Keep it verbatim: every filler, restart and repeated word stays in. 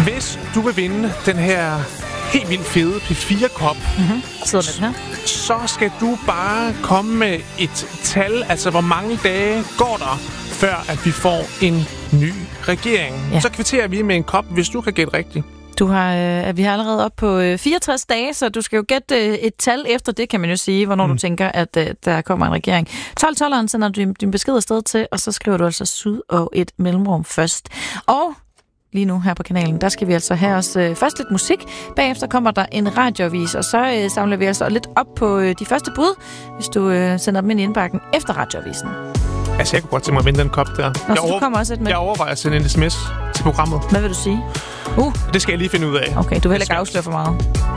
Hvis du vil vinde den her helt vildt fede P fire kop, mm-hmm. så, den her. så skal du bare komme med et tal, altså hvor mange dage går der, før at vi får en ny regering. Ja. Så kvitterer vi med en kop, hvis du kan gætte rigtigt. Du har, øh, vi har allerede op på øh, fireogtres dage, så du skal jo gætte øh, et tal efter det, kan man jo sige, hvornår mm. du tænker, at øh, der kommer en regering. tolv tolveren sender du din, din besked afsted til, og så skriver du altså syd og et mellemrum først. Og lige nu her på kanalen, der skal vi altså have os øh, først lidt musik. Bagefter kommer der en radioavis, og så øh, samler vi altså lidt op på øh, de første bud, hvis du øh, sender dem ind i indbakken efter radioavisen. Altså, jeg kunne godt tænke mig at vinde den kop der. Nå, jeg, over... kommer også et med. jeg overvejer at sende en sms til programmet. Hvad vil du sige? Uh. Det skal jeg lige finde ud af. Okay, du vil heller ikke afsløre for meget.